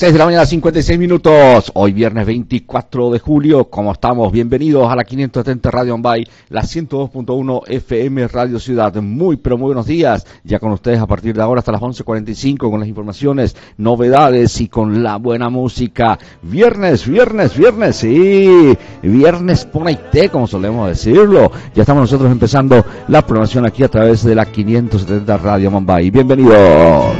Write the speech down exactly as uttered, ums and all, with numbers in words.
seis de la mañana, cincuenta y seis minutos. Hoy viernes veinticuatro de julio. ¿Cómo estamos? Bienvenidos a la quinientos setenta Radio Ambay, la ciento dos punto uno F M Radio Ciudad. Muy, pero muy buenos días. Ya con ustedes a partir de ahora hasta las once cuarenta y cinco con las informaciones, novedades y con la buena música. Viernes, viernes, viernes, sí. Viernes Ponaité, como solemos decirlo. Ya estamos nosotros empezando la programación aquí a través de la quinientos setenta Radio Ambay. Bienvenidos.